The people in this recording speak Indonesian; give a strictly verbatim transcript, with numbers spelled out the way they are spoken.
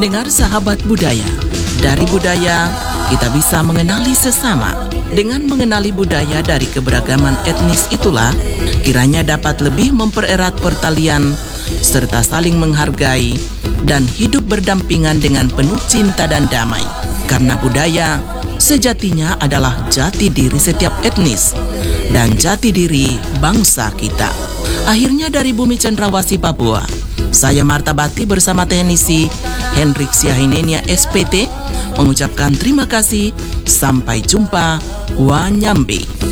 Pendengar sahabat budaya, dari budaya kita bisa mengenali sesama. Dengan mengenali budaya dari keberagaman etnis itulah kiranya dapat lebih mempererat pertalian serta saling menghargai dan hidup berdampingan dengan penuh cinta dan damai. Karena budaya sejatinya adalah jati diri setiap etnis dan jati diri bangsa kita. Akhirnya dari Bumi Cendrawasih Papua, saya Martabati bersama teknisi Hendrik Siahinenia S P T mengucapkan terima kasih. Sampai jumpa. Wanyambe.